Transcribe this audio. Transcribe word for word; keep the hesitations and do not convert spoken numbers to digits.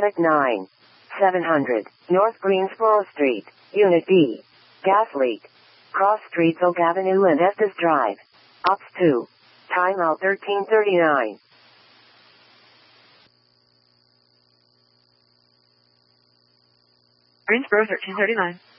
Medic nine. seven hundred. North Greensboro Street, Unit B. Gas leak. Cross Streets Oak Avenue and Estes Drive. Ops two. Timeout thirteen thirty-nine. Greensboro thirteen thirty-nine.